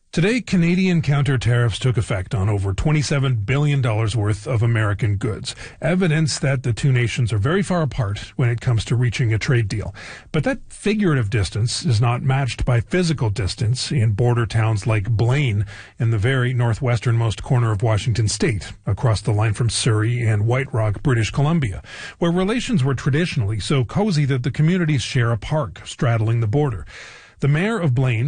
Today, Canadian counter tariffs took effect on over $27 billion worth of American goods, evidence that the two nations are very far apart when it comes to reaching a trade deal. But that figurative distance is not matched by physical distance in border towns like Blaine in the very northwesternmost corner of Washington state, across the line from Surrey and White Rock, British Columbia, where relations were traditionally so cozy that the communities share a park straddling the border. The mayor of Blaine,